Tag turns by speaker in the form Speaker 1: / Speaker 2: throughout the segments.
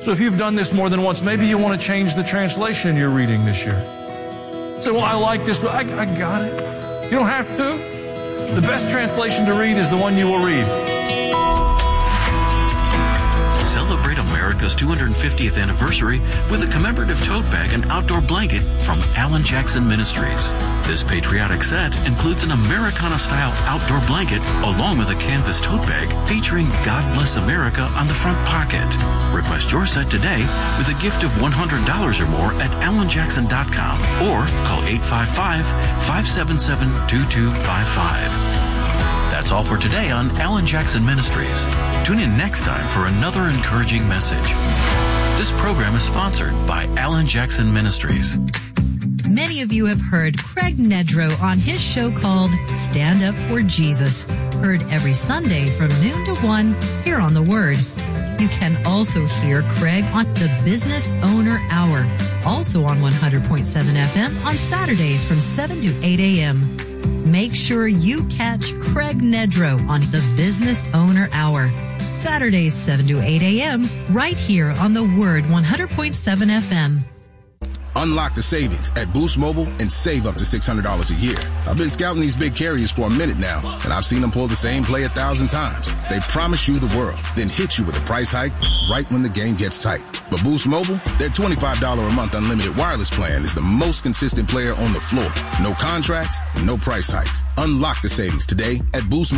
Speaker 1: So if you've done this more than once, maybe you want to change the translation you're reading this year. Say, well, I like this, but I got it. You don't have to. The best translation to read is the one you will read.
Speaker 2: Celebrate America's 250th anniversary with a commemorative tote bag and outdoor blanket from Alan Jackson Ministries. This patriotic set includes an Americana-style outdoor blanket along with a canvas tote bag featuring God Bless America on the front pocket. Request your set today with a gift of $100 or more at alanjackson.com or call 855-577-2255. That's all for today on Alan Jackson Ministries. Tune in next time for another encouraging message. This program is sponsored by Alan Jackson Ministries.
Speaker 3: Many of you have heard Craig Nedrow on his show called Stand Up for Jesus, heard every Sunday from noon to 1 here on The Word. You can also hear Craig on the Business Owner Hour, also on 100.7 FM on Saturdays from 7 to 8 a.m. Make sure you catch Craig Nedrow on the Business Owner Hour, Saturdays 7 to 8 a.m. right here on The Word 100.7 FM.
Speaker 4: Unlock the savings at Boost Mobile and save up to $600 a year. I've been scouting these big carriers for a minute now, and I've seen them pull the same play 1,000 times. They promise you the world, then hit you with a price hike right when the game gets tight. But Boost Mobile, their $25 a month unlimited wireless plan is the most consistent player on the floor. No contracts, no price hikes. Unlock the savings today at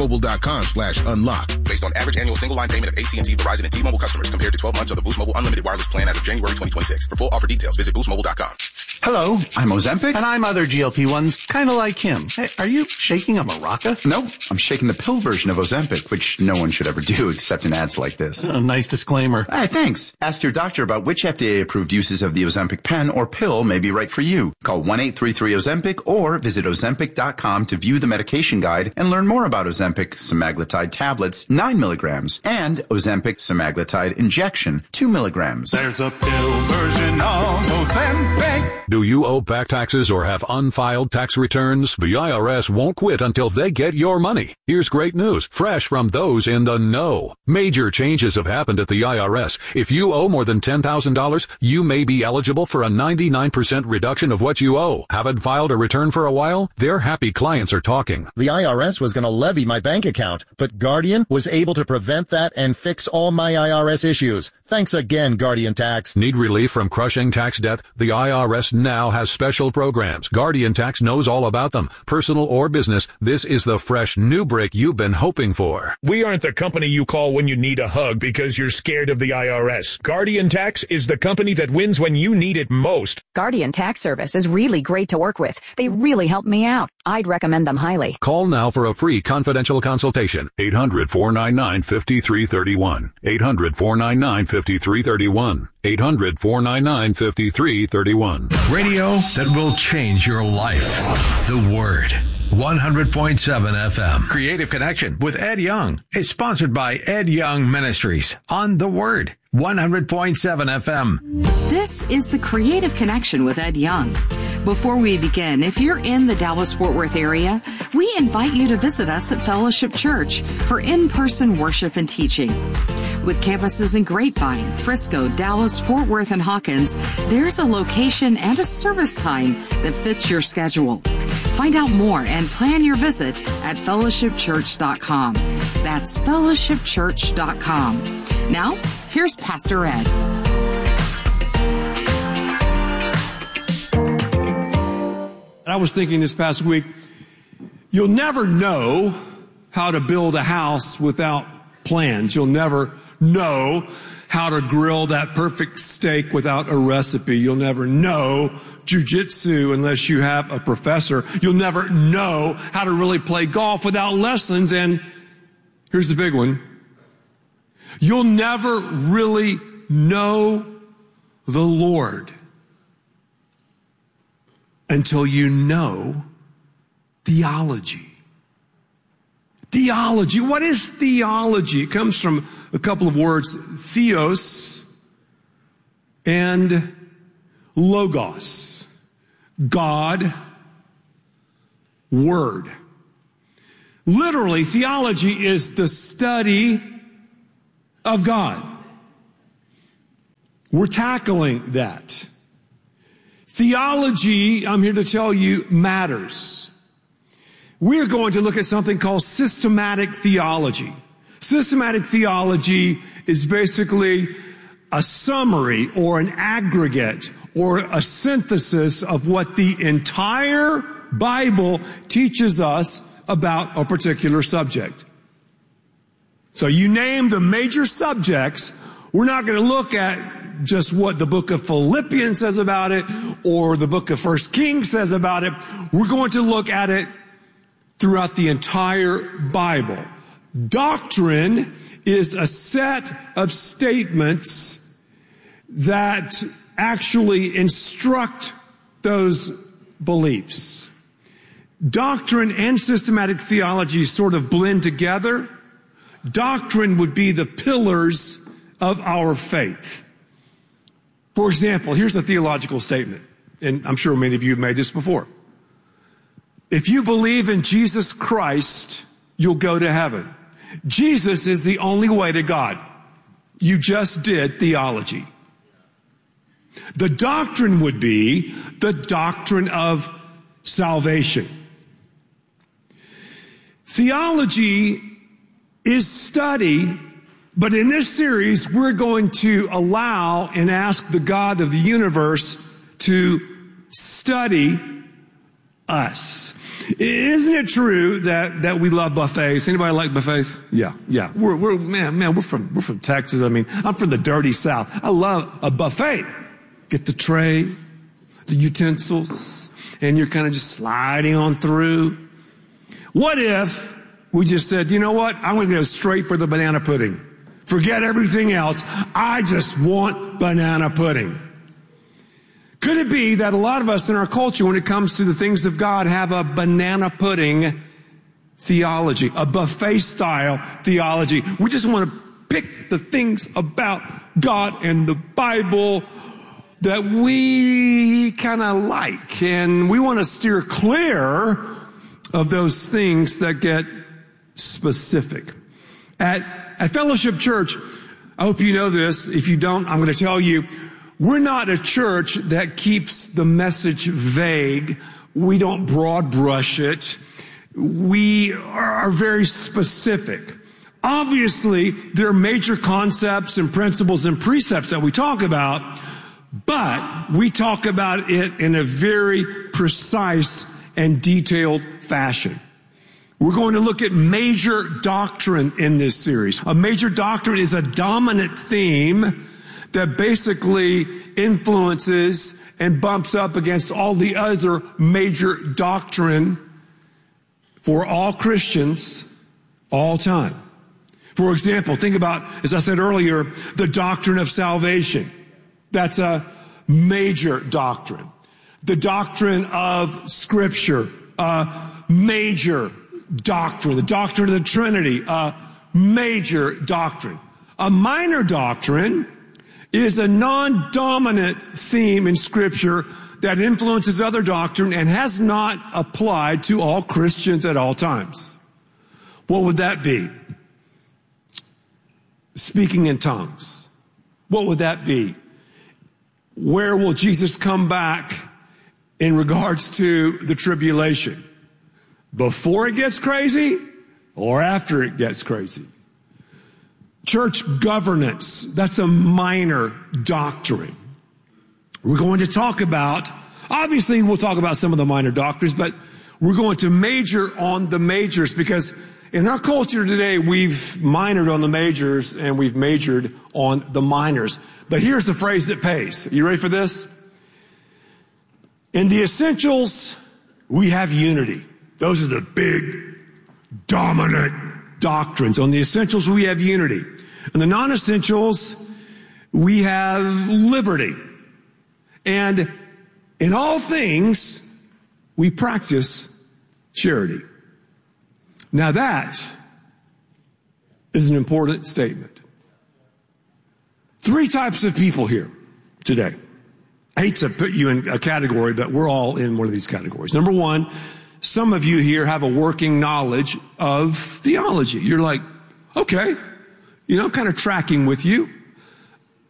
Speaker 4: boostmobile.com/unlock. Based on average annual single line payment of AT&T, Verizon, and T-Mobile customers compared to 12 months of the Boost Mobile unlimited wireless plan as of January 2026. For full offer details, visit boostmobile.com.
Speaker 5: Hello, I'm Ozempic. And I'm other GLP-1s, kind of like him. Hey, are you shaking a maraca?
Speaker 6: No, I'm shaking the pill version of Ozempic, which no one should ever do except in ads like this.
Speaker 5: Nice disclaimer.
Speaker 6: Hey, thanks. Ask your doctor about which FDA-approved uses of the Ozempic pen or pill may be right for you. Call 1-833-OZEMPIC or visit Ozempic.com to view the medication guide and learn more about Ozempic semaglutide tablets, 9 milligrams, and Ozempic semaglutide injection, 2 milligrams.
Speaker 7: There's a pill version of Ozempic.
Speaker 8: Do you owe back taxes or have unfiled tax returns? The IRS won't quit until they get your money. Here's great news, fresh from those in the know. Major changes have happened at the IRS. If you owe more than $10,000, you may be eligible for a 99% reduction of what you owe. Haven't filed a return for a while? Their happy clients are talking.
Speaker 9: The IRS was going to levy my bank account, but Guardian was able to prevent that and fix all my IRS issues. Thanks again, Guardian Tax.
Speaker 8: Need relief from crushing tax debt? The IRS now has special programs. Guardian Tax knows all about them. Personal or business, this is the fresh new break you've been hoping for.
Speaker 10: We aren't the company you call when you need a hug because you're scared of the IRS. Guardian Tax is the company that wins when you need it most.
Speaker 11: Guardian Tax Service is really great to work with. They really helped me out. I'd recommend them highly.
Speaker 8: Call now for a free confidential consultation. 800-499-5331. 800-499-5331. 800-499-5331.
Speaker 12: Radio that will change your life. The Word. 100.7 FM. Creative Connection with Ed Young is sponsored by Ed Young Ministries on The Word. 100.7 FM.
Speaker 13: This is the Creative Connection with Ed Young. Before we begin, if you're in the Dallas-Fort Worth area, we invite you to visit us at Fellowship Church for in-person worship and teaching. With campuses in Grapevine, Frisco, Dallas, Fort Worth, and Hawkins, there's a location and a service time that fits your schedule. Find out more and plan your visit at fellowshipchurch.com. That's fellowshipchurch.com. Now, here's Pastor Ed.
Speaker 14: I was thinking this past week, you'll never know how to build a house without plans. You'll never know how to grill that perfect steak without a recipe. You'll never know jiu-jitsu unless you have a professor. You'll never know how to really play golf without lessons. And here's the big one. You'll never really know the Lord until you know theology. Theology. What is theology? It comes from a couple of words, theos and logos. God, Word. Literally, theology is the study of God. We're tackling that. Theology, I'm here to tell you, matters. We're going to look at something called systematic theology. Systematic theology is basically a summary or an aggregate or a synthesis of what the entire Bible teaches us about a particular subject. So you name the major subjects. We're not going to look at just what the book of Philippians says about it or the book of 1 Kings says about it. We're going to look at it throughout the entire Bible. Doctrine is a set of statements that actually instruct those beliefs. Doctrine and systematic theology sort of blend together. Doctrine would be the pillars of our faith. For example, here's a theological statement, and I'm sure many of you have made this before. If you believe in Jesus Christ, you'll go to heaven. Jesus is the only way to God. You just did theology. The doctrine would be the doctrine of salvation. Theology is study, but in this series, we're going to allow and ask the God of the universe to study us. Isn't it true that we love buffets? Anybody like buffets? Yeah. We're from Texas. I mean, I'm from the dirty South. I love a buffet. Get the tray, the utensils, and you're kind of just sliding on through. What if we just said, you know what? I'm going to go straight for the banana pudding. Forget everything else. I just want banana pudding. Could it be that a lot of us in our culture, when it comes to the things of God, have a banana pudding theology, a buffet style theology? We just want to pick the things about God and the Bible that we kind of like, and we want to steer clear of those things that get specific. At Fellowship Church, I hope you know this. If you don't, I'm going to tell you, we're not a church that keeps the message vague. We don't broad brush it. We are very specific. Obviously, there are major concepts and principles and precepts that we talk about, but we talk about it in a very precise and detailed fashion. We're going to look at major doctrine in this series. A major doctrine is a dominant theme that basically influences and bumps up against all the other major doctrine for all Christians all time. For example, think about, as I said earlier, the doctrine of salvation. That's a major doctrine. The doctrine of Scripture, a major doctrine. The doctrine of the Trinity, a major doctrine. A minor doctrine is a non-dominant theme in Scripture that influences other doctrine and has not applied to all Christians at all times. What would that be? Speaking in tongues. What would that be? Where will Jesus come back in regards to the tribulation? Before it gets crazy or after it gets crazy? Church governance, that's a minor doctrine. We're going to talk about, obviously we'll talk about some of the minor doctrines, but we're going to major on the majors because in our culture today, we've minored on the majors and we've majored on the minors. But here's the phrase that pays. You ready for this? In the essentials, we have unity. Those are the big, dominant doctrines. On the essentials, we have unity. In the non-essentials, we have liberty. And in all things, we practice charity. Now that is an important statement. 3 types of people here today. I hate to put you in a category, but we're all in one of these categories. Number 1, some of you here have a working knowledge of theology. You're like, okay, I'm kind of tracking with you.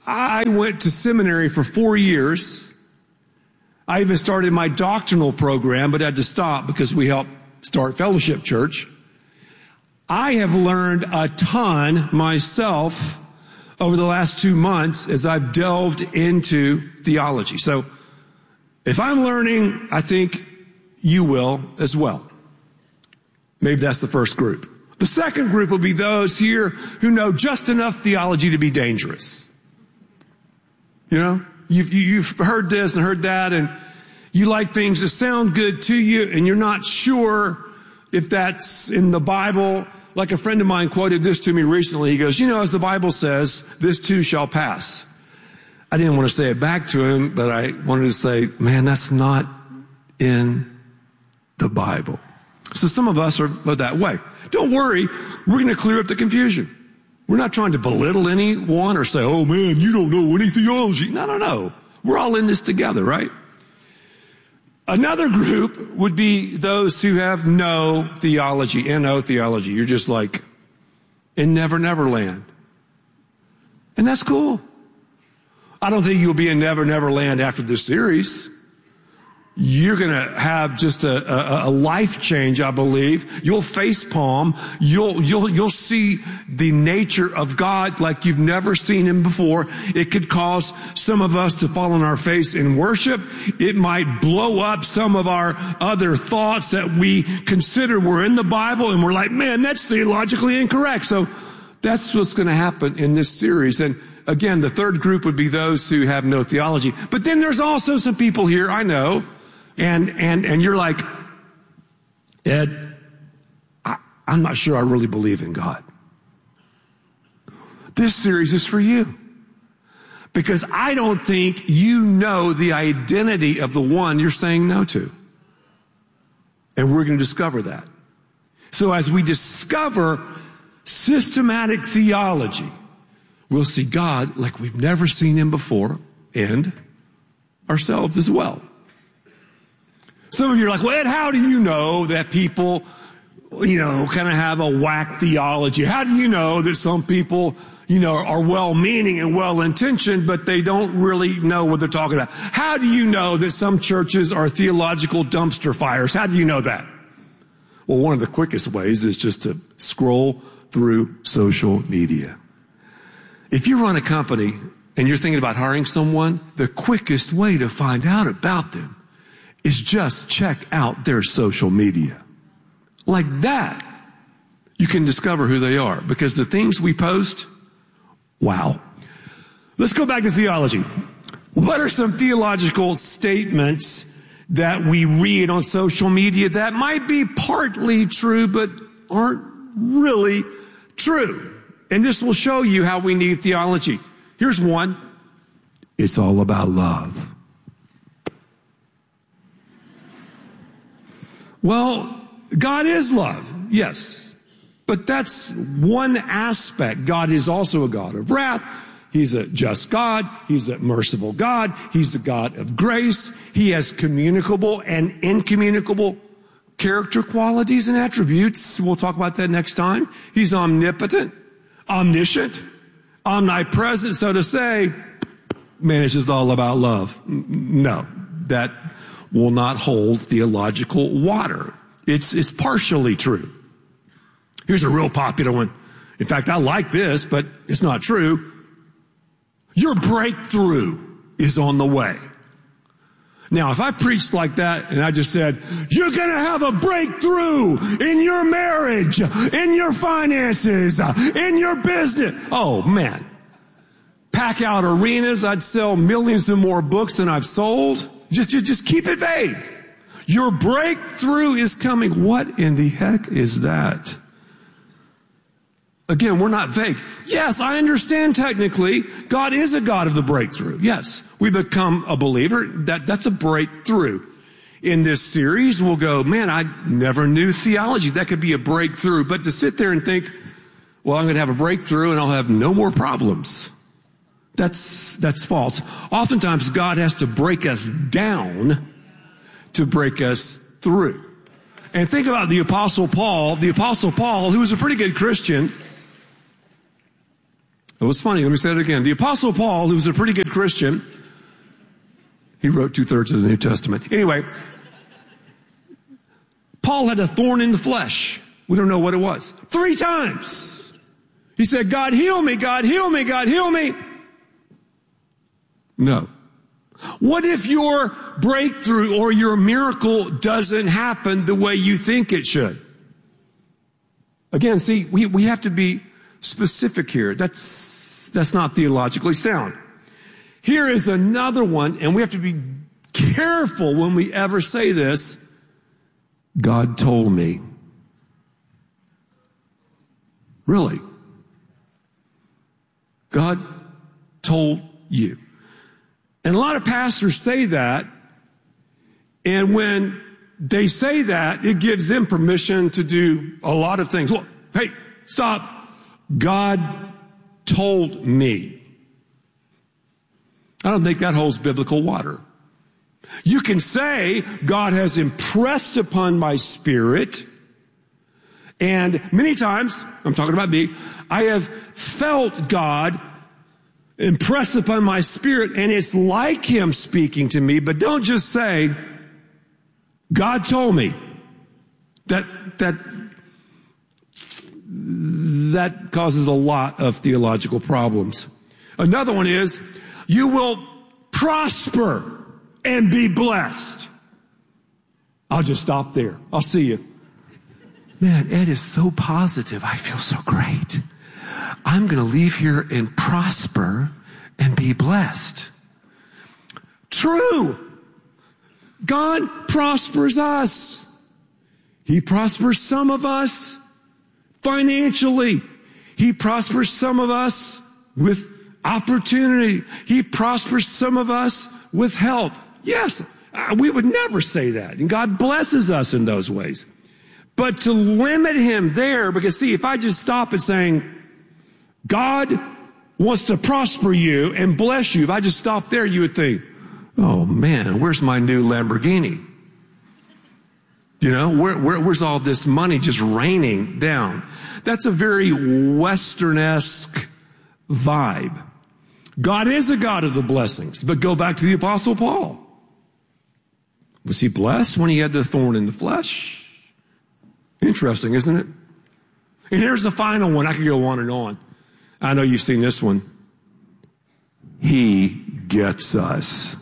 Speaker 14: I went to seminary for 4 years. I even started my doctrinal program, but had to stop because we helped start Fellowship Church. I have learned a ton myself over the last 2 months as I've delved into theology. So if I'm learning, I think you will as well. Maybe that's the first group. The second group will be those here who know just enough theology to be dangerous. You know, you've heard this and heard that, and you like things that sound good to you, and you're not sure if that's in the Bible. Like a friend of mine quoted this to me recently. He goes, you know, as the Bible says, this too shall pass. I didn't want to say it back to him, but I wanted to say, man, that's not in the Bible. So some of us are that way. Don't worry, we're going to clear up the confusion. We're not trying to belittle anyone or say, oh man, you don't know any theology. No. We're all in this together, right? Another group would be those who have no theology, N-O theology. You're just like in Never Never Land. And that's cool. I don't think you'll be in Never Never Land after this series. You're going to have just a life change, I believe. You'll face palm. You'll see the nature of God like you've never seen him before. It could cause some of us to fall on our face in worship. It might blow up some of our other thoughts that we consider were in the Bible, and we're like, man, that's theologically incorrect. So that's what's going to happen in this series. And again, the third group would be those who have no theology. But then there's also some people here, I know, and you're like, Ed, I'm not sure I really believe in God. This series is for you. Because I don't think you know the identity of the one you're saying no to. And we're going to discover that. So as we discover systematic theology, we'll see God like we've never seen him before, and ourselves as well. Some of you are like, well, Ed, how do you know that people, kind of have a whack theology? How do you know that some people, are well-meaning and well-intentioned, but they don't really know what they're talking about? How do you know that some churches are theological dumpster fires? How do you know that? Well, one of the quickest ways is just to scroll through social media. If you run a company and you're thinking about hiring someone, the quickest way to find out about them is just check out their social media. Like that, you can discover who they are, because the things we post, wow. Let's go back to theology. What are some theological statements that we read on social media that might be partly true but aren't really true? And this will show you how we need theology. Here's one. It's all about love. Well, God is love, yes. But that's one aspect. God is also a God of wrath. He's a just God. He's a merciful God. He's a God of grace. He has communicable and incommunicable character qualities and attributes. We'll talk about that next time. He's omnipotent, omniscient, omnipresent. So to say, man, it's just all about love. No, that will not hold theological water. It's partially true. Here's a real popular one. In fact, I like this, but it's not true. Your breakthrough is on the way. Now, if I preached like that and I just said, you're going to have a breakthrough in your marriage, in your finances, in your business. Oh, man. Pack out arenas. I'd sell millions and more books than I've sold. Just keep it vague. Your breakthrough is coming. What in the heck is that? Again, we're not vague. Yes, I understand technically God is a God of the breakthrough. Yes, we become a believer. That's a breakthrough. In this series, we'll go, man, I never knew theology. That could be a breakthrough. But to sit there and think, well, I'm going to have a breakthrough and I'll have no more problems. That's false. Oftentimes, God has to break us down to break us through. And think about the Apostle Paul. The Apostle Paul, who was a pretty good Christian, It was funny. Let me say it again. The Apostle Paul, who was a pretty good Christian, he wrote 2/3 of the New Testament. Anyway, Paul had a thorn in the flesh. We don't know what it was. 3 times. He said, God, heal me, God, heal me, God, heal me. No. What if your breakthrough or your miracle doesn't happen the way you think it should? Again, see, we have to be specific here. That's not theologically sound. Here is another one, and we have to be careful when we ever say this. God told me. Really? God told you. And a lot of pastors say that, and when they say that, it gives them permission to do a lot of things. Well, hey, stop. God told me. I don't think that holds biblical water. You can say, God has impressed upon my spirit, and many times, I'm talking about me, I have felt God impress upon my spirit, and it's like Him speaking to me, but don't just say, God told me. That causes a lot of theological problems. Another one is, you will prosper and be blessed. I'll just stop there. I'll see you. Man, Ed is so positive. I feel so great. I'm going to leave here and prosper and be blessed. True. God prospers us. He prospers some of us financially. He prospers some of us with opportunity. He prospers some of us with health. Yes, we would never say that. And God blesses us in those ways. But to limit Him there, because see, if I just stop at saying, God wants to prosper you and bless you, if I just stop there, you would think, oh man, where's my new Lamborghini? You know, where's all this money just raining down? That's a very Western-esque vibe. God is a God of the blessings, but go back to the Apostle Paul. Was he blessed when he had the thorn in the flesh? Interesting, isn't it? And here's the final one. I could go on and on. I know you've seen this one. He gets us.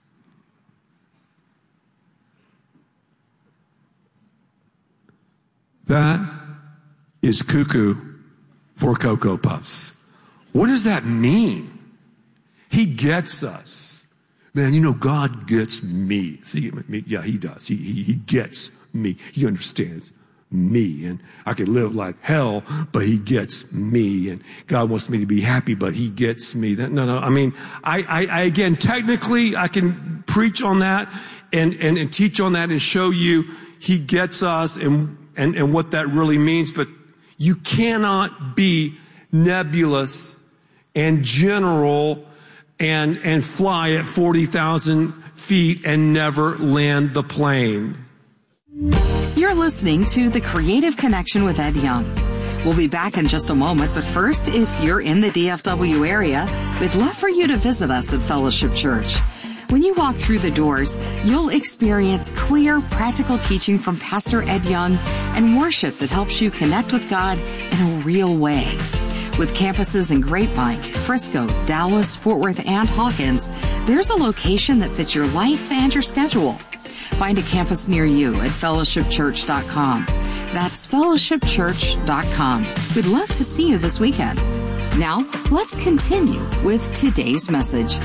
Speaker 14: That is cuckoo for Cocoa Puffs. What does that mean? He gets us. Man, you know, God gets me. See, yeah, He does. He gets me. He understands me. And I can live like hell, but He gets me. And God wants me to be happy, but He gets me. No. I mean, I again, technically, I can preach on that and teach on that and show you He gets us and what that really means. But you cannot be nebulous and general and fly at 40,000 feet and never land the plane.
Speaker 13: You're listening to The Creative Connection with Ed Young. We'll be back in just a moment, but first, if you're in the DFW area, we'd love for you to visit us at Fellowship Church. When you walk through the doors, you'll experience clear, practical teaching from Pastor Ed Young and worship that helps you connect with God in a real way. With campuses in Grapevine, Frisco, Dallas, Fort Worth, and Hawkins, there's a location that fits your life and your schedule. Find a campus near you at fellowshipchurch.com. That's fellowshipchurch.com. We'd love to see you this weekend. Now, let's continue with today's message.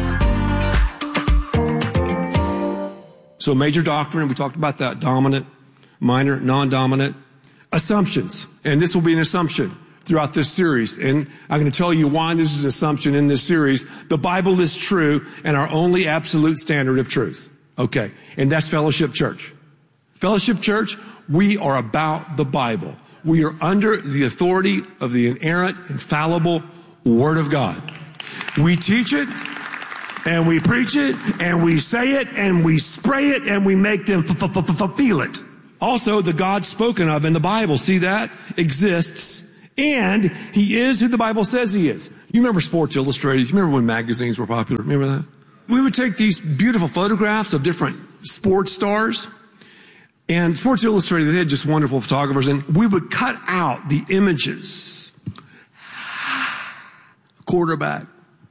Speaker 14: So major doctrine, we talked about that, dominant, minor, non-dominant, assumptions. And this will be an assumption throughout this series. And I'm going to tell you why this is an assumption in this series. The Bible is true and our only absolute standard of truth. Okay. And that's Fellowship Church. Fellowship Church, we are about the Bible. We are under the authority of the inerrant, infallible Word of God. We teach it, and we preach it, and we say it, and we spray it, and we make them feel it. Also, the God spoken of in the Bible, see that? Exists. And He is who the Bible says He is. You remember Sports Illustrated? You remember when magazines were popular? Remember that? We would take these beautiful photographs of different sports stars, and Sports Illustrated, they had just wonderful photographers, and we would cut out the images. Quarterback,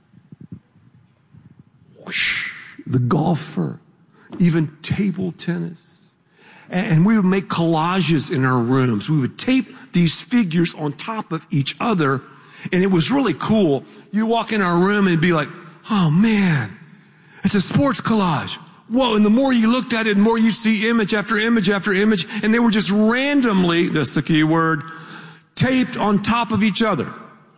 Speaker 14: whoosh, the golfer, even table tennis. And we would make collages in our rooms. We would tape these figures on top of each other, and it was really cool. You walk in our room and it'd be like, oh man, it's a sports collage. Whoa, and the more you looked at it, the more you see image after image after image, and they were just randomly, that's the key word, taped on top of each other.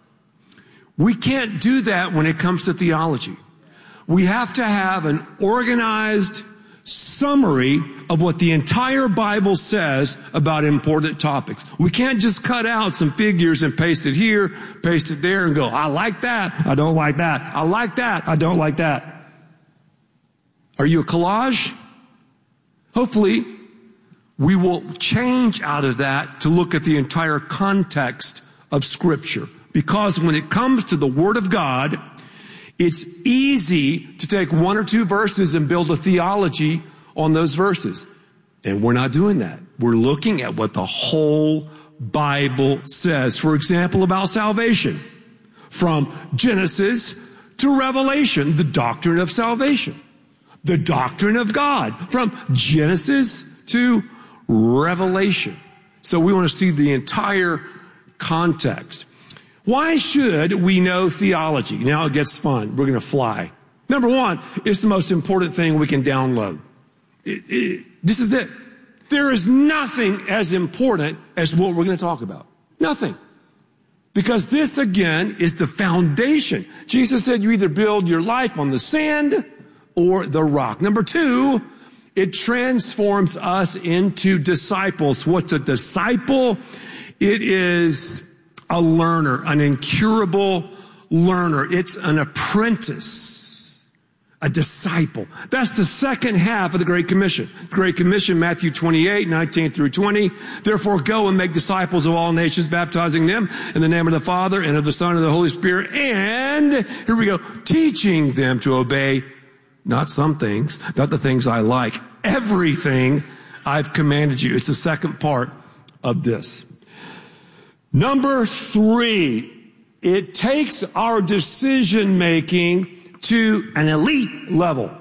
Speaker 14: We can't do that when it comes to theology. We have to have an organized summary of what the entire Bible says about important topics. We can't just cut out some figures and paste it here, paste it there, and go, I like that, I don't like that, I like that, I don't like that. Are you a collage? Hopefully, we will change out of that to look at the entire context of Scripture. Because when it comes to the Word of God, it's easy to take one or two verses and build a theology on those verses. And we're not doing that. We're looking at what the whole Bible says. For example, about salvation. From Genesis to Revelation, the doctrine of salvation. The doctrine of God. From Genesis to Revelation. So we want to see the entire context. Why should we know theology? Now it gets fun. We're going to fly. Number one, it's the most important thing we can download. This is it. There is nothing as important as what we're going to talk about. Nothing. Because this, again, is the foundation. Jesus said you either build your life on the sand or the rock. Number two, it transforms us into disciples. What's a disciple? It is a learner, an incurable learner. It's an apprentice, a disciple. That's the second half of the Great Commission. The Great Commission, Matthew 28, 19 through 20. Therefore, go and make disciples of all nations, baptizing them in the name of the Father and of the Son and of the Holy Spirit. And, here we go, teaching them to obey not some things, not the things I like, everything I've commanded you. It's the second part of this. Number three, it takes our decision making to an elite level.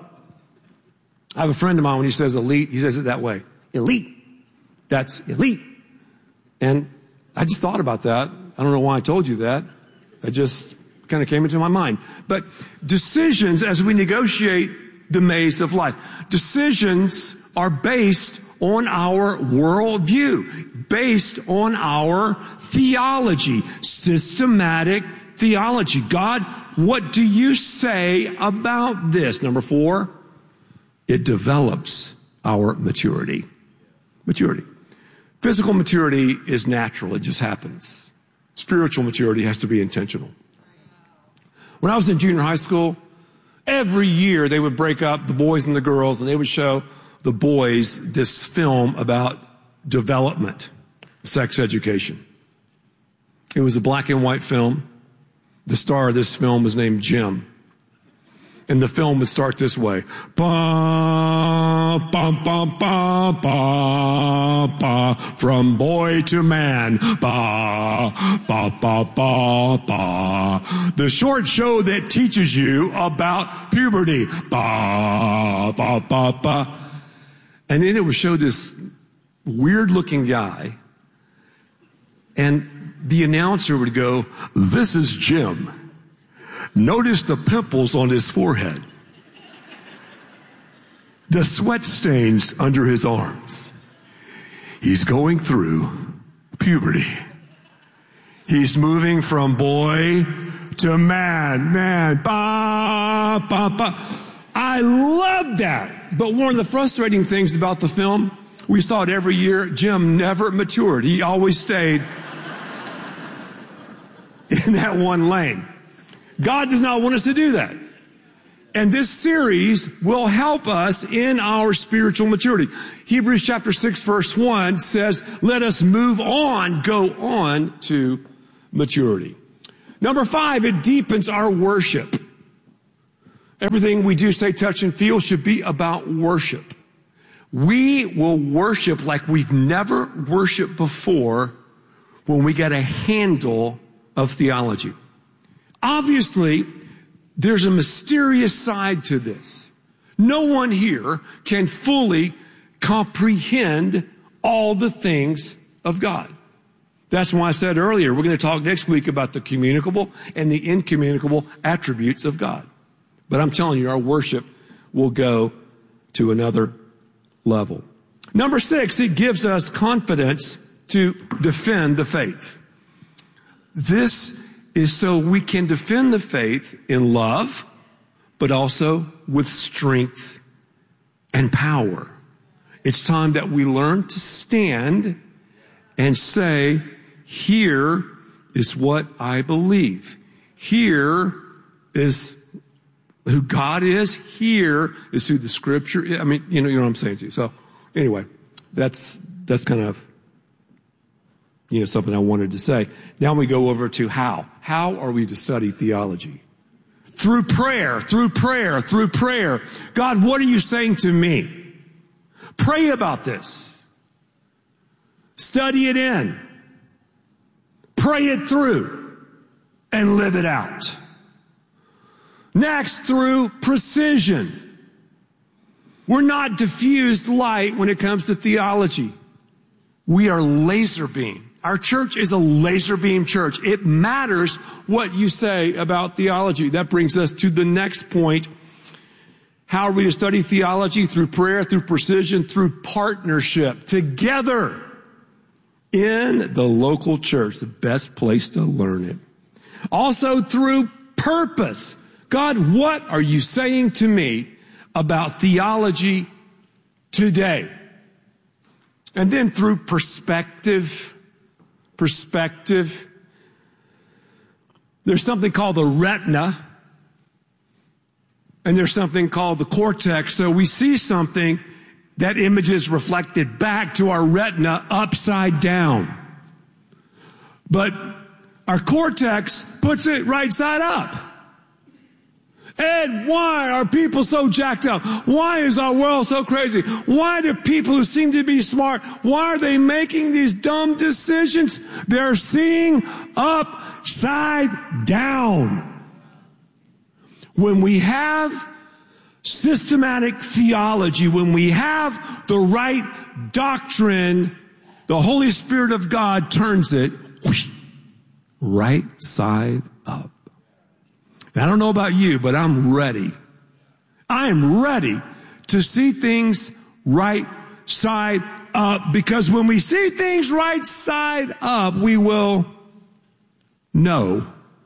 Speaker 14: I have a friend of mine, when he says elite, he says it that way. Elite. That's elite. And I just thought about that. I don't know why I told you that. It just kind of came into my mind. But decisions, as we negotiate the maze of life, decisions are based on our worldview, based on our theology, systematic theology. God, what do you say about this? Number four, it develops our maturity. Maturity. Physical maturity is natural. It just happens. Spiritual maturity has to be intentional. When I was in junior high school, every year they would break up the boys and the girls, and they would show the boys this film about development, sex education. It was a black and white film. The star of this film was named Jim. And the film would start this way. Ba, ba, ba, ba, ba, ba, from boy to man. Ba, ba, ba, ba, ba. The short show that teaches you about puberty. Ba, ba, ba, ba. And then it would show this weird looking guy. And the announcer would go, "This is Jim. Notice the pimples on his forehead. The sweat stains under his arms. He's going through puberty. He's moving from boy to man. Ba, ba, ba." I love that. But one of the frustrating things about the film, we saw it every year, Jim never matured. He always stayed in that one lane. God does not want us to do that. And this series will help us in our spiritual maturity. Hebrews chapter 6 verse 1 says, let us move on, go on to maturity. Number 5, it deepens our worship. Everything we do, say, touch, and feel should be about worship. We will worship like we've never worshiped before when we get a handle of theology. Obviously, there's a mysterious side to this. No one here can fully comprehend all the things of God. That's why I said earlier, we're going to talk next week about the communicable and the incommunicable attributes of God. But I'm telling you, our worship will go to another level. Number 6, it gives us confidence to defend the faith. This is so we can defend the faith in love, but also with strength and power. It's time that we learn to stand and say, here is what I believe. Here is who God is. Here is who the Scripture is. I mean, you know what I'm saying to you. So anyway, that's kind of, something I wanted to say. Now we go over to how. How are we to study theology? Through prayer, through prayer, through prayer. God, what are you saying to me? Pray about this. Study it in. Pray it through and live it out. Next, through precision. We're not diffused light when it comes to theology. We are laser beam. Our church is a laser beam church. It matters what you say about theology. That brings us to the next point. How are we to study theology? Through prayer, through precision, through partnership, together in the local church, the best place to learn it. Also through purpose. God, what are you saying to me about theology today? And then through perspective. There's something called the retina, and there's something called the cortex. So we see something, that image is reflected back to our retina upside down. But our cortex puts it right side up. Ed, why are people so jacked up? Why is our world so crazy? Why do people who seem to be smart, why are they making these dumb decisions? They're seeing upside down. When we have systematic theology, when we have the right doctrine, the Holy Spirit of God turns it right side up. And I don't know about you, but I'm ready. I am ready to see things right side up, because when we see things right side up, we will know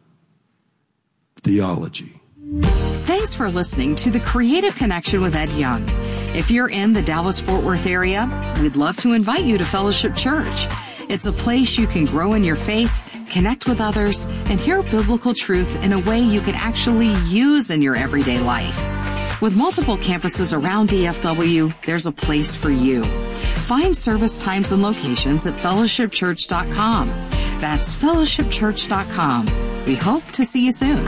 Speaker 14: theology.
Speaker 13: Thanks for listening to The Creative Connection with Ed Young. If you're in the Dallas-Fort Worth area, we'd love to invite you to Fellowship Church. It's a place you can grow in your faith, connect with others, and hear biblical truth in a way you can actually use in your everyday life. With multiple campuses around DFW, there's a place for you. Find service times and locations at fellowshipchurch.com. That's fellowshipchurch.com. We hope to see you soon.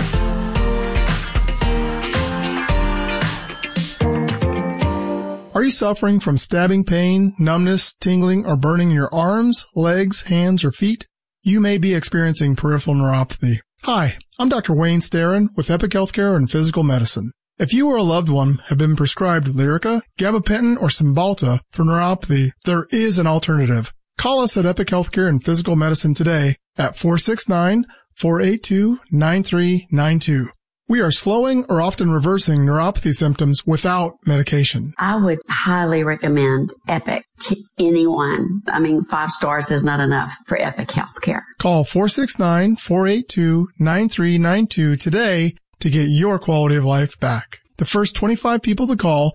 Speaker 15: Are you suffering from stabbing pain, numbness, tingling, or burning in your arms, legs, hands, or feet? You may be experiencing peripheral neuropathy. Hi, I'm Dr. Wayne Starrin with Epic Healthcare and Physical Medicine. If you or a loved one have been prescribed Lyrica, gabapentin, or Cymbalta for neuropathy, there is an alternative. Call us at Epic Healthcare and Physical Medicine today at 469-482-9392. We are slowing or often reversing neuropathy symptoms without medication.
Speaker 16: I would highly recommend Epic to anyone. 5 stars is not enough for Epic Healthcare.
Speaker 15: Call 469-482-9392 today to get your quality of life back. The first 25 people to call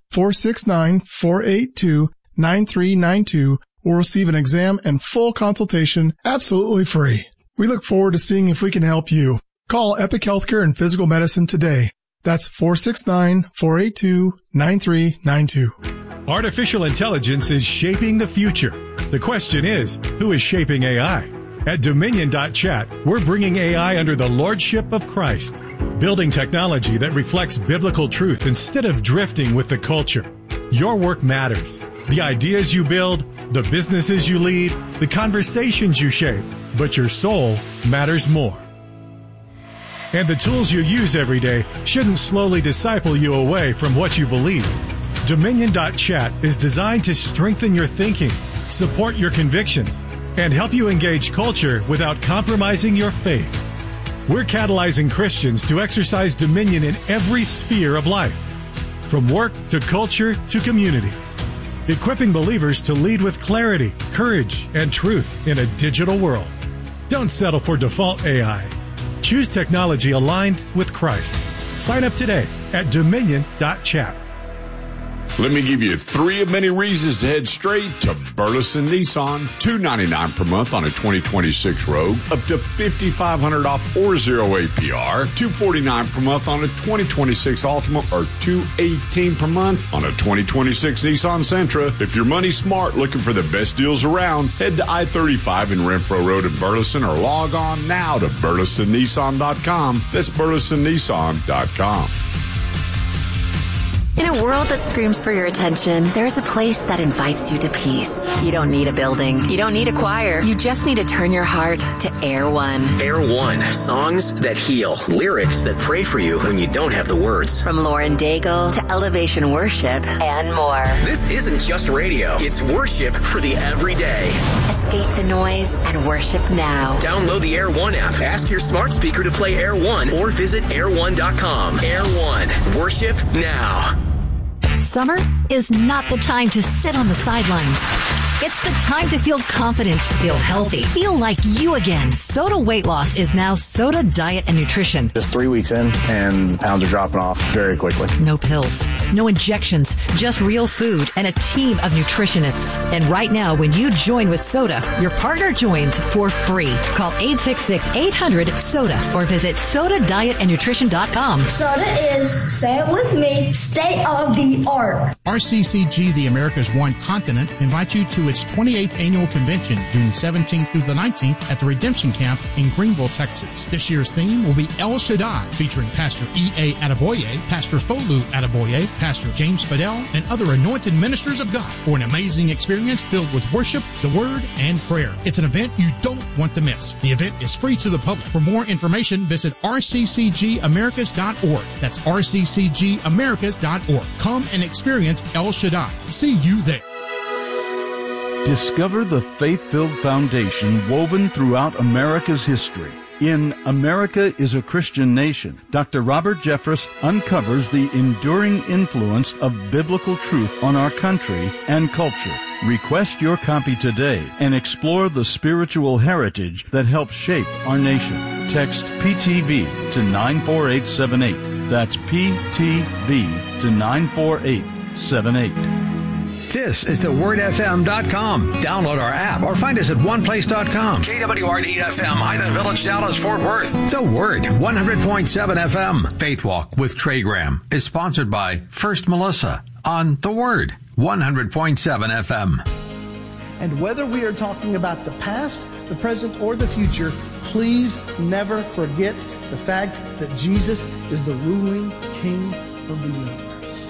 Speaker 15: 469-482-9392 will receive an exam and full consultation absolutely free. We look forward to seeing if we can help you. Call Epic Healthcare and Physical Medicine today. That's 469-482-9392.
Speaker 17: Artificial intelligence is shaping the future. The question is, who is shaping AI? At Dominion.chat, we're bringing AI under the lordship of Christ, building technology that reflects biblical truth instead of drifting with the culture. Your work matters. The ideas you build, the businesses you lead, the conversations you shape, but your soul matters more. And the tools you use every day shouldn't slowly disciple you away from what you believe. Dominion.chat is designed to strengthen your thinking, support your convictions, and help you engage culture without compromising your faith. We're catalyzing Christians to exercise dominion in every sphere of life, from work to culture to community, equipping believers to lead with clarity, courage, and truth in a digital world. Don't settle for default AI. Choose technology aligned with Christ. Sign up today at Dominion.chat.
Speaker 18: Let me give you 3 of many reasons to head straight to Burleson Nissan. $299 per month on a 2026 Rogue, up to $5,500 off or 0 APR. $249 per month on a 2026 Altima, or $218 per month on a 2026 Nissan Sentra. If you're money smart, looking for the best deals around, head to I-35 in Renfro Road in Burleson, or log on now to BurlesonNissan.com. That's BurlesonNissan.com.
Speaker 19: In a world that screams for your attention, there's a place that invites you to peace. You don't need a building. You don't need a choir. You just need to turn your heart to Air One.
Speaker 20: Air One. Songs that heal. Lyrics that pray for you when you don't have the words.
Speaker 19: From Lauren Daigle to Elevation Worship and more.
Speaker 20: This isn't just radio. It's worship for the everyday.
Speaker 19: Escape the noise and worship now.
Speaker 20: Download the Air One app. Ask your smart speaker to play Air One or visit air1.com. Air One. Worship now.
Speaker 21: Summer is not the time to sit on the sidelines. It's the time to feel confident, feel healthy, feel like you again. Soda Weight Loss is now Soda Diet and Nutrition.
Speaker 22: Just 3 weeks in, and pounds are dropping off very quickly.
Speaker 21: No pills, no injections, just real food and a team of nutritionists. And right now, when you join with Soda, your partner joins for free. Call 866-800-SODA or visit SodaDietAndNutrition.com.
Speaker 23: Soda is, say it with me, state of the art.
Speaker 24: RCCG, the America's One Continent, invites you to its 28th annual convention, June 17th through the 19th at the Redemption Camp in Greenville, Texas. This year's theme will be El Shaddai, featuring Pastor E.A. Adeboye, Pastor Folu Adeboye, Pastor James Fidel, and other anointed ministers of God for an amazing experience filled with worship, the Word, and prayer. It's an event you don't want to miss. The event is free to the public. For more information, visit rccgamericas.org. That's rccgamericas.org. Come and experience El Shaddai. See you there.
Speaker 25: Discover the faith-filled foundation woven throughout America's history. In America is a Christian Nation, Dr. Robert Jeffress uncovers the enduring influence of biblical truth on our country and culture. Request your copy today and explore the spiritual heritage that helps shape our nation. Text PTV to 94878. That's PTV to 94878.
Speaker 12: This is thewordfm.com. Download our app or find us at oneplace.com. KWRD-FM, Highland Village, Dallas, Fort Worth. The Word, 100.7 FM. Faith Walk with Trey Graham is sponsored by First Melissa on The Word, 100.7 FM.
Speaker 26: And whether we are talking about the past, the present, or the future, please never forget the fact that Jesus is the ruling King of the universe.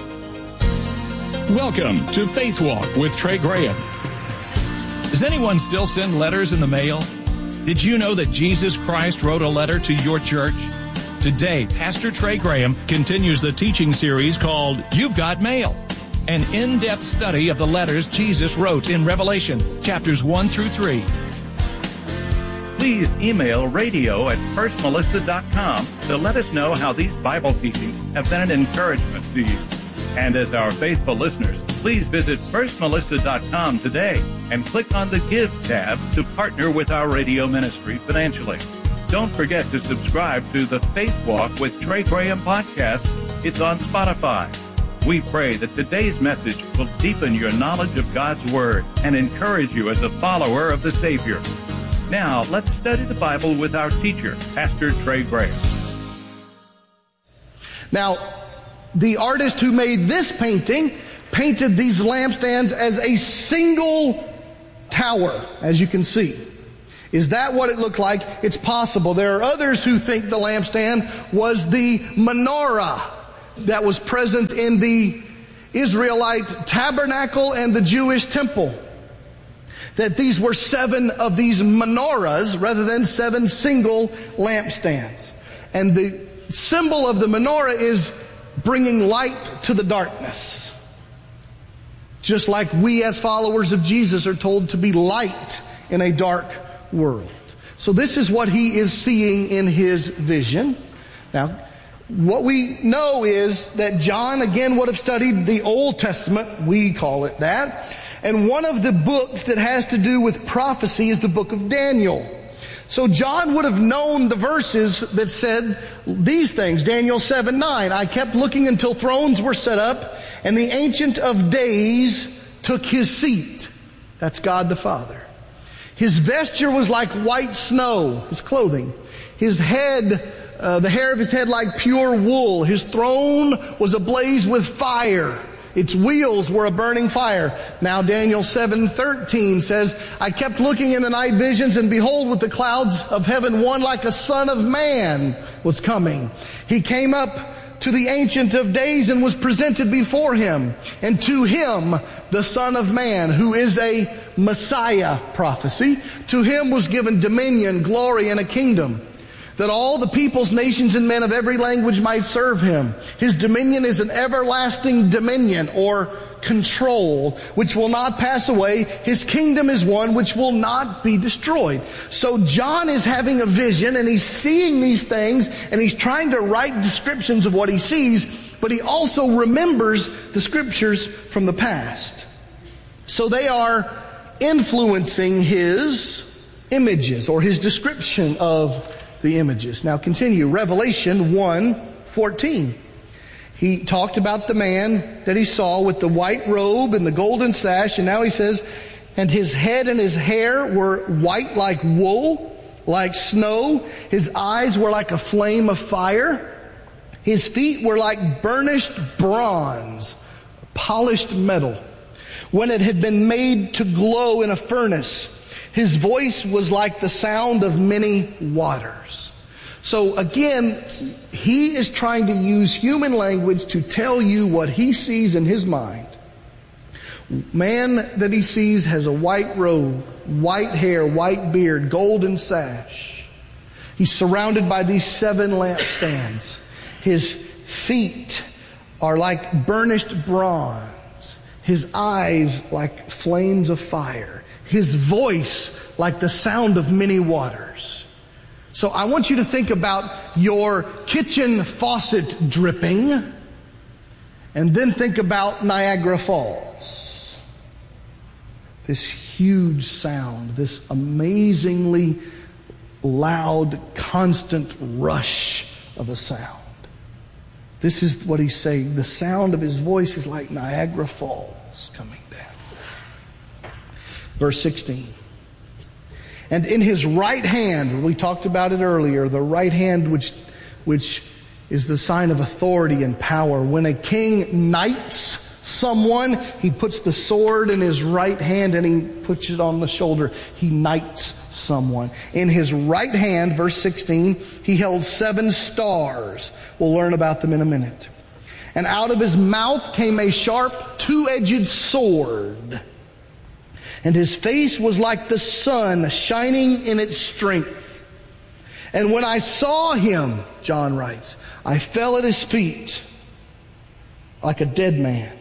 Speaker 1: Welcome to Faith Walk with Trey Graham. Does anyone still send letters in the mail? Did you know that Jesus Christ wrote a letter to your church? Today, Pastor Trey Graham continues the teaching series called You've Got Mail, an in-depth study of the letters Jesus wrote in Revelation, chapters 1 through 3.
Speaker 27: Please email radio@firstmelissa.com to let us know how these Bible teachings have been an encouragement to you. And as our faithful listeners, please visit firstmelissa.com today and click on the Give tab to partner with our radio ministry financially. Don't forget to subscribe to the Faith Walk with Trey Graham podcast. It's on Spotify. We pray that today's message will deepen your knowledge of God's Word and encourage you as a follower of the Savior. Now, let's study the Bible with our teacher, Pastor Trey Graham.
Speaker 26: Now, the artist who made this painting painted these lampstands as a single tower, as you can see. Is that what it looked like? It's possible. There are others who think the lampstand was the menorah that was present in the Israelite tabernacle and the Jewish temple. That these were 7 of these menorahs rather than 7 single lampstands. And the symbol of the menorah is bringing light to the darkness. Just like we as followers of Jesus are told to be light in a dark world. So this is what he is seeing in his vision. Now, what we know is that John, again, would have studied the Old Testament. We call it that. And one of the books that has to do with prophecy is the book of Daniel. So John would have known the verses that said these things. Daniel 7:9. I kept looking until thrones were set up, and the Ancient of Days took his seat. That's God the Father. His vesture was like white snow, his clothing. His head, the hair of his head like pure wool. His throne was ablaze with fire. Its wheels were a burning fire. Now Daniel 7:13 says, I kept looking in the night visions, and behold, with the clouds of heaven, one like a son of man was coming. He came up to the Ancient of Days and was presented before him. And to him, the Son of Man, who is a Messiah prophecy, to him was given dominion, glory, and a kingdom, that all the peoples, nations, and men of every language might serve him. His dominion is an everlasting dominion, or control, which will not pass away. His kingdom is one which will not be destroyed. So John is having a vision, and he's seeing these things, and he's trying to write descriptions of what he sees, but he also remembers the scriptures from the past. So they are influencing his images, or his description of the images. Now continue. Revelation 1:14. He talked about the man that he saw with the white robe and the golden sash, and now he says, and his head and his hair were white like wool, like snow. His eyes were like a flame of fire. His feet were like burnished bronze, polished metal, when it had been made to glow in a furnace. His voice was like the sound of many waters. So again, he is trying to use human language to tell you what he sees in his mind. Man that he sees has a white robe, white hair, white beard, golden sash. He's surrounded by these 7 lampstands. His feet are like burnished bronze. His eyes like flames of fire. His voice like the sound of many waters. So I want you to think about your kitchen faucet dripping, and then think about Niagara Falls. This huge sound, this amazingly loud, constant rush of a sound. This is what he's saying. The sound of his voice is like Niagara Falls coming down. Verse 16. And in his right hand, we talked about it earlier, the right hand which is the sign of authority and power. When a king knights someone, he puts the sword in his right hand and he puts it on the shoulder. He knights someone. In his right hand, verse 16, he held 7 stars. We'll learn about them in a minute. And out of his mouth came a sharp, 2-edged sword. And his face was like the sun shining in its strength. And when I saw him, John writes, I fell at his feet like a dead man.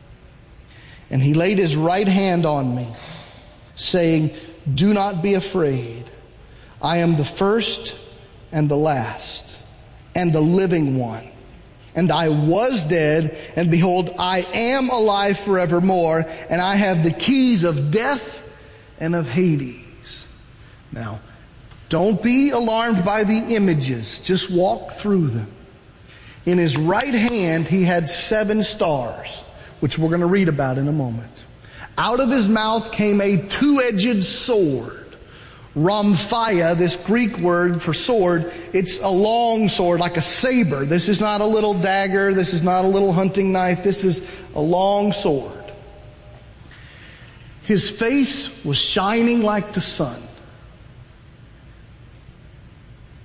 Speaker 26: And he laid his right hand on me, saying, do not be afraid. I am the first and the last and the living one. And I was dead, and behold, I am alive forevermore, and I have the keys of death and of Hades. Now, don't be alarmed by the images. Just walk through them. In his right hand, he had 7 stars, which we're going to read about in a moment. Out of his mouth came a 2-edged sword. Rhomphaia, this Greek word for sword, it's a long sword, like a saber. This is not a little dagger. This is not a little hunting knife. This is a long sword. His face was shining like the sun.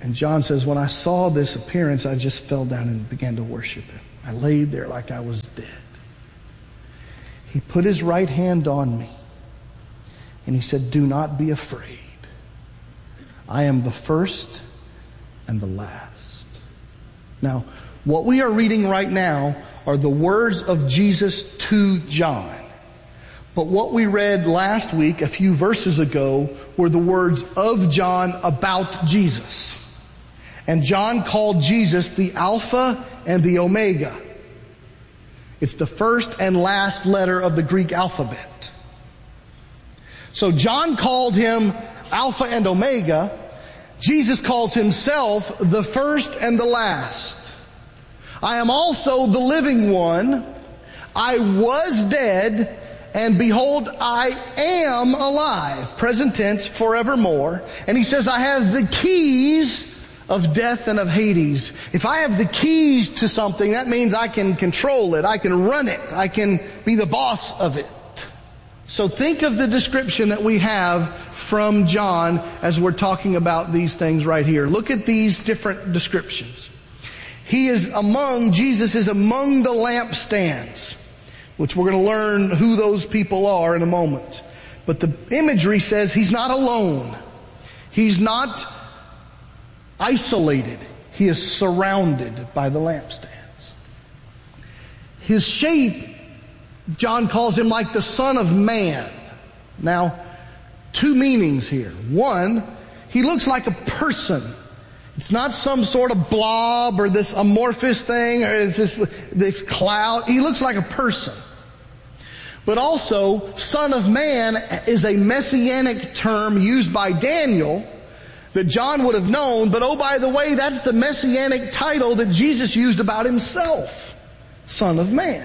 Speaker 26: And John says, when I saw this appearance, I just fell down and began to worship him. I laid there like I was dead. He put his right hand on me, and he said, do not be afraid. I am the first and the last. Now, what we are reading right now are the words of Jesus to John. But what we read last week, a few verses ago, were the words of John about Jesus. And John called Jesus the Alpha and the Omega. It's the first and last letter of the Greek alphabet. So John called him Alpha and Omega. Jesus calls himself the first and the last. I am also the living one. I was dead, and behold, I am alive. Present tense, forevermore. And he says, I have the keys of death and of Hades. If I have the keys to something, that means I can control it. I can run it. I can be the boss of it. So think of the description that we have from John as we're talking about these things right here. Look at these different descriptions. Jesus is among the lampstands, which we're going to learn who those people are in a moment. But the imagery says he's not alone. He's not isolated. He is surrounded by the lampstands. His shape, John calls him like the Son of Man. Now, two meanings here. One, he looks like a person. It's not some sort of blob or this amorphous thing or this cloud. He looks like a person. But also, Son of Man is a messianic term used by Daniel that John would have known. But oh, by the way, that's the messianic title that Jesus used about himself. Son of Man.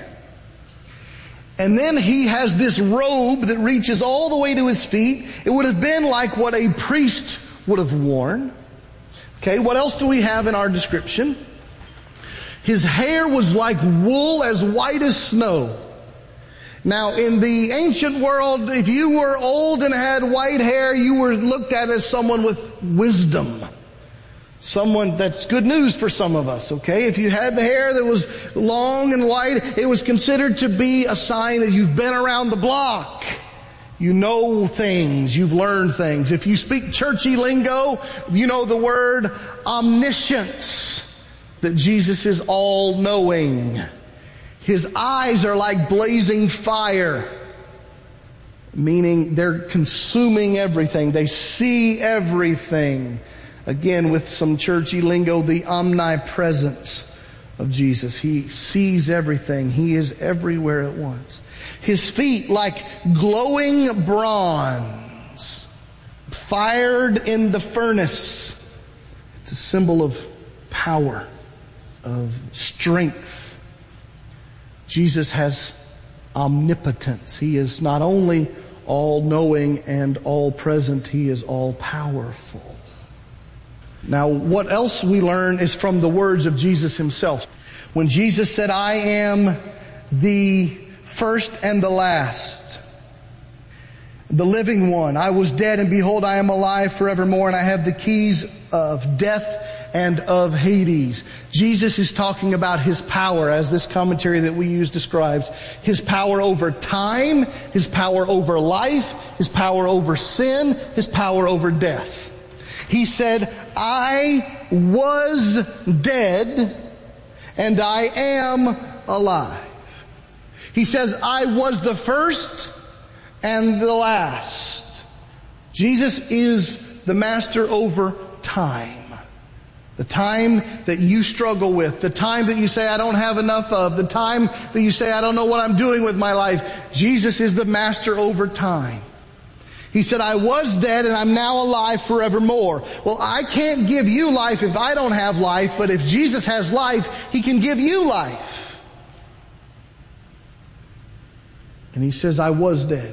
Speaker 26: And then he has this robe that reaches all the way to his feet. It would have been like what a priest would have worn. Okay, what else do we have in our description? His hair was like wool as white as snow. Now, in the ancient world, if you were old and had white hair, you were looked at as someone with wisdom. Someone, that's good news for some of us, okay? If you had the hair that was long and white, it was considered to be a sign that you've been around the block. You know things. You've learned things. If you speak churchy lingo, you know the word omniscience, that Jesus is all-knowing. His eyes are like blazing fire, meaning they're consuming everything. They see everything. Again, with some churchy lingo, the omnipresence of Jesus. He sees everything. He is everywhere at once. His feet like glowing bronze, fired in the furnace. It's a symbol of power, of strength. Jesus has omnipotence. He is not only all-knowing and all-present, He is all-powerful. Now, what else we learn is from the words of Jesus Himself. When Jesus said, I am the first and the last, the living one. I was dead, and behold, I am alive forevermore, and I have the keys of death and of Hades. Jesus is talking about His power, as this commentary that we use describes. His power over time, His power over life, His power over sin, His power over death. He said, I was dead, and I am alive. He says, I was the first and the last. Jesus is the master over time. The time that you struggle with, the time that you say, I don't have enough of, the time that you say, I don't know what I'm doing with my life. Jesus is the master over time. He said, I was dead and I'm now alive forevermore. Well, I can't give you life if I don't have life, but if Jesus has life, He can give you life. And He says, I was dead.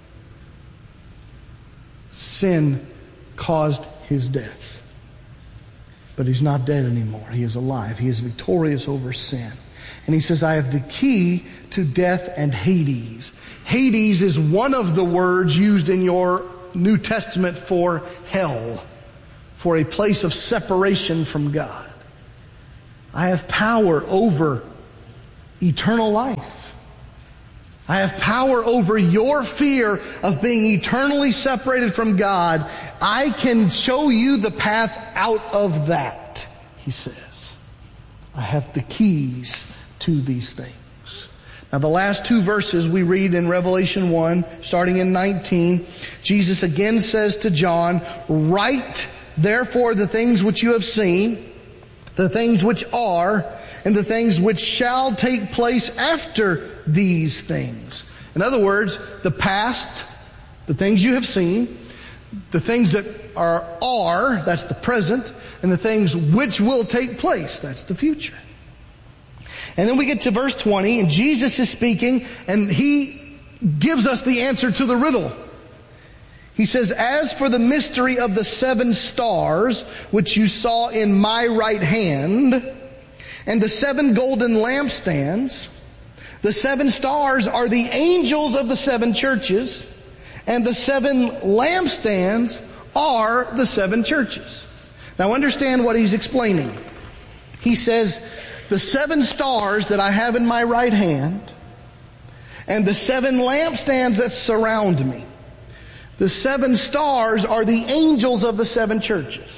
Speaker 26: Sin caused His death. But He's not dead anymore. He is alive. He is victorious over sin. And He says, I have the key to death and Hades. Hades is one of the words used in your New Testament for hell. for a place of separation from God. I have power over eternal life. I have power over your fear of being eternally separated from God. I can show you the path out of that, he says. I have the keys to these things. Now, the last two verses we read in Revelation 1, starting in 19, Jesus again says to John, "Write therefore the things which you have seen, the things which are, and the things which shall take place after these things." In other words, the past, the things you have seen, the things that are, that's the present, and the things which will take place, that's the future. And then we get to verse 20, and Jesus is speaking, and he gives us the answer to the riddle. He says, "As for the mystery of the 7 stars, which you saw in my right hand, and the 7 golden lampstands, the 7 stars are the angels of the 7 churches, and the 7 lampstands are the 7 churches." Now understand what he's explaining. He says, the 7 stars that I have in my right hand, and the 7 lampstands that surround me, the 7 stars are the angels of the 7 churches.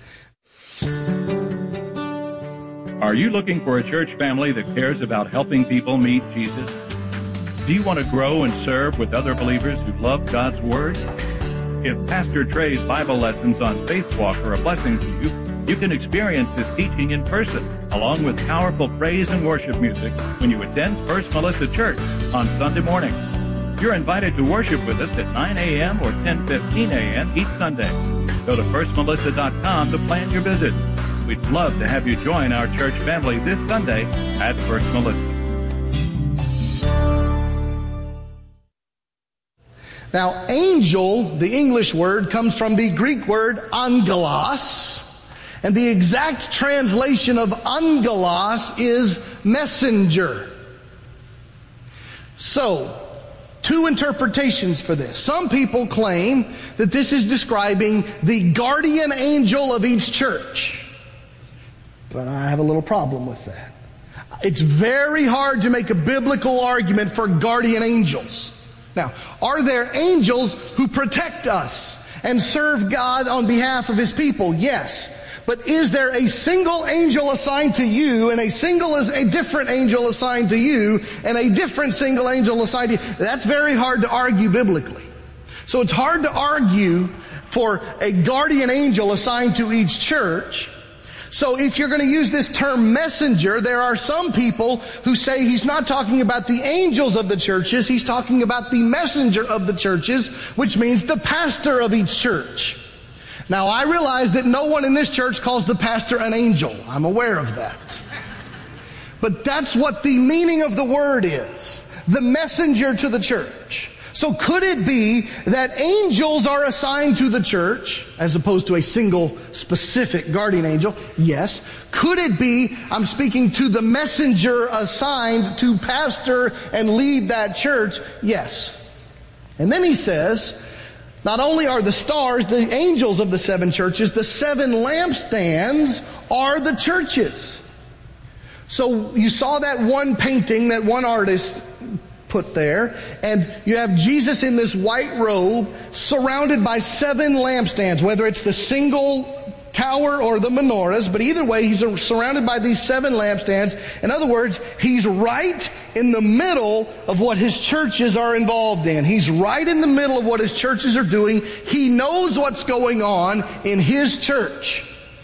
Speaker 27: Are you looking for a church family that cares about helping people meet Jesus? Do you want to grow and serve with other believers who love God's Word? If Pastor Trey's Bible lessons on Faith Walk are a blessing to you, you can experience his teaching in person, along with powerful praise and worship music when you attend First Melissa Church on Sunday morning. You're invited to worship with us at 9 a.m. or 10:15 a.m. each Sunday. Go to firstmelissa.com to plan your visit. We'd love to have you join our church family this Sunday at First Melissa.
Speaker 26: Now, angel, the English word, comes from the Greek word angelos. And the exact translation of angelos is messenger. So, 2 interpretations for this. Some people claim that this is describing the guardian angel of each church. But I have a little problem with that. It's very hard to make a biblical argument for guardian angels. Now, are there angels who protect us and serve God on behalf of His people? Yes. But is there a single angel assigned to you and a different angel assigned to you and a different single angel assigned to you? That's very hard to argue biblically. So it's hard to argue for a guardian angel assigned to each church. So if you're going to use this term messenger, there are some people who say he's not talking about the angels of the churches, he's talking about the messenger of the churches, which means the pastor of each church. Now, I realize that no one in this church calls the pastor an angel. I'm aware of that. But that's what the meaning of the word is. The messenger to the church. So could it be that angels are assigned to the church as opposed to a single specific guardian angel? Yes. Could it be I'm speaking to the messenger assigned to pastor and lead that church? Yes. And then he says, not only are the stars the angels of the 7 churches, the 7 lampstands are the churches. So you saw that one painting that one artist put there, and you have Jesus in this white robe surrounded by 7 lampstands, whether it's the single tower or the menorahs, but either way he's surrounded by these 7 lampstands. In other words, he's right in the middle of what his churches are involved in. He's right in the middle of what his churches are doing. He knows what's going on in his church.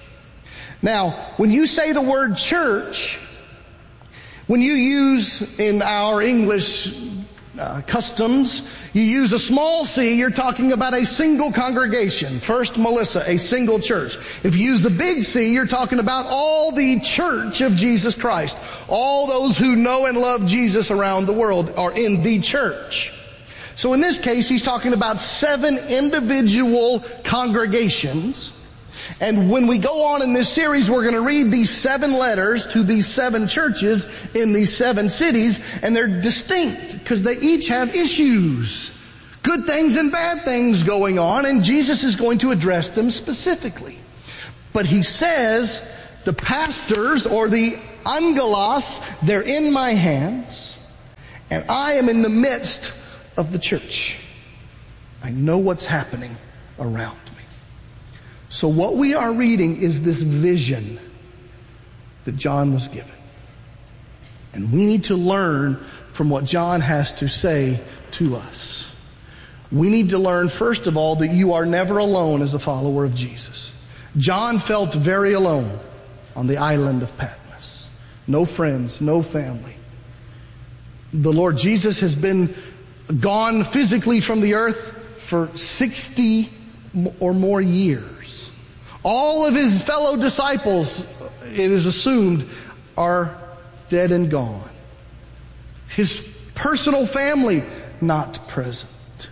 Speaker 26: Now, when you say the word church, when you use in our English customs, you use a small c, you're talking about a single congregation. First Melissa, a single church. If you use the big C, you're talking about all the church of Jesus Christ. All those who know and love Jesus around the world are in the church. So in this case, he's talking about 7 individual congregations. And when we go on in this series, we're going to read these 7 letters to these 7 churches in these 7 cities, and they're distinct because they each have issues, good things and bad things going on, and Jesus is going to address them specifically. But he says, the pastors or the angelos, they're in my hands, and I am in the midst of the church. I know what's happening around me. So what we are reading is this vision that John was given. And we need to learn from what John has to say to us. We need to learn, first of all, that you are never alone as a follower of Jesus. John felt very alone on the island of Patmos. No friends, no family. The Lord Jesus has been gone physically from the earth for 60 or more years. All of his fellow disciples, it is assumed, are dead and gone. His personal family, not present.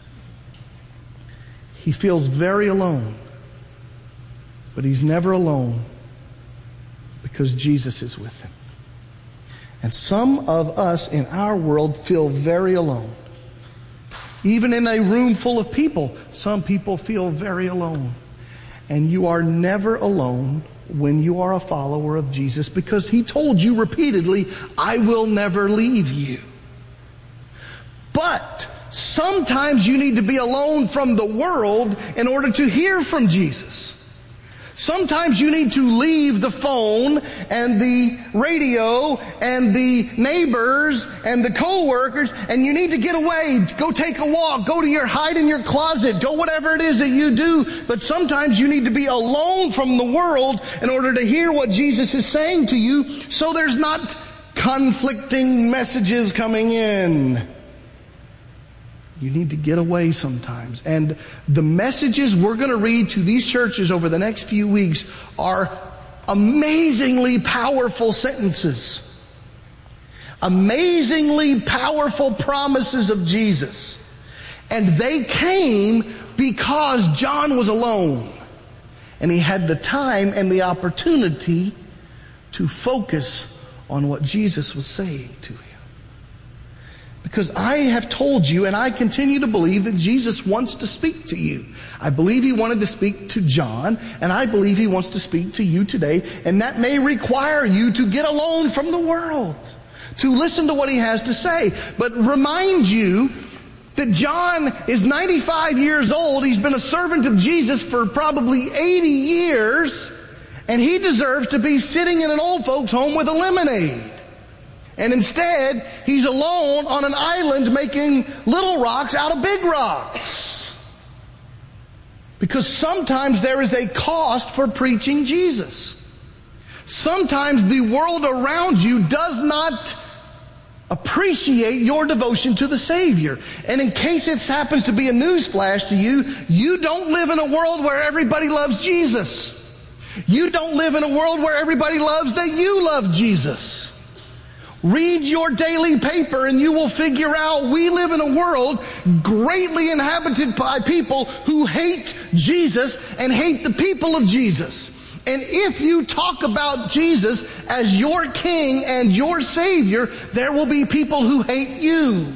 Speaker 26: He feels very alone. But he's never alone because Jesus is with him. And some of us in our world feel very alone. Even in a room full of people, some people feel very alone. And you are never alone when you are a follower of Jesus, because he told you repeatedly, I will never leave you. But sometimes you need to be alone from the world in order to hear from Jesus. Sometimes you need to leave the phone and the radio and the neighbors and the co-workers, and you need to get away, go take a walk, hide in your closet, go whatever it is that you do. But sometimes you need to be alone from the world in order to hear what Jesus is saying to you, so there's not conflicting messages coming in. You need to get away sometimes. And the messages we're going to read to these churches over the next few weeks are amazingly powerful sentences. Amazingly powerful promises of Jesus. And they came because John was alone. And he had the time and the opportunity to focus on what Jesus was saying to him. Because I have told you, and I continue to believe, that Jesus wants to speak to you. I believe he wanted to speak to John, and I believe he wants to speak to you today. And that may require you to get alone from the world, to listen to what he has to say. But remind you that John is 95 years old. He's been a servant of Jesus for probably 80 years, and he deserves to be sitting in an old folks' home with a lemonade. And instead, he's alone on an island making little rocks out of big rocks. Because sometimes there is a cost for preaching Jesus. Sometimes the world around you does not appreciate your devotion to the Savior. And in case it happens to be a newsflash to you, you don't live in a world where everybody loves Jesus. You don't live in a world where everybody loves that you love Jesus. Read your daily paper and you will figure out we live in a world greatly inhabited by people who hate Jesus and hate the people of Jesus. And if you talk about Jesus as your King and your Savior, there will be people who hate you.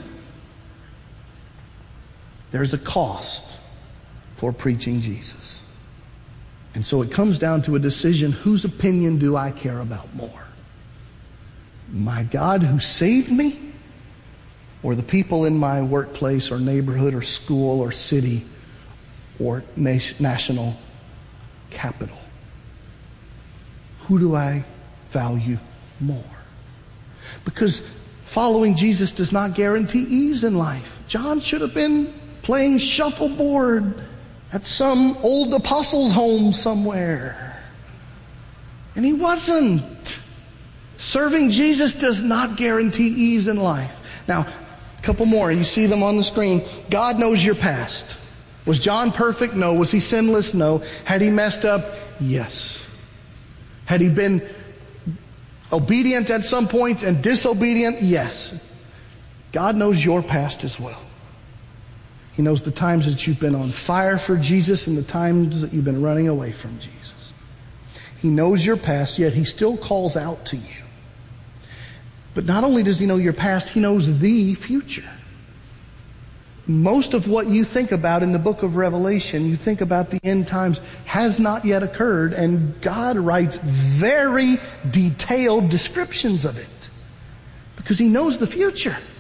Speaker 26: There's a cost for preaching Jesus. And so it comes down to a decision: whose opinion do I care about more? My God who saved me, or the people in my workplace or neighborhood or school or city or national capital? Who do I value more? Because following Jesus does not guarantee ease in life. John should have been playing shuffleboard at some old apostles' home somewhere. And he wasn't. Serving Jesus does not guarantee ease in life. Now, a couple more. You see them on the screen. God knows your past. Was John perfect? No. Was he sinless? No. Had he messed up? Yes. Had he been obedient at some points and disobedient? Yes. God knows your past as well. He knows the times that you've been on fire for Jesus and the times that you've been running away from Jesus. He knows your past, yet he still calls out to you. But not only does he know your past, he knows the future. Most of what you think about in the book of Revelation, you think about the end times, has not yet occurred, and God writes very detailed descriptions of it because He knows the future.